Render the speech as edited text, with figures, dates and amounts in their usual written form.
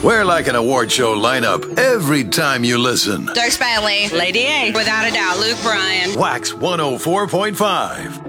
We're like an award show lineup every time you listen. Doug Spiley. Lady A. Without a doubt, Luke Bryan. Wax 104.5.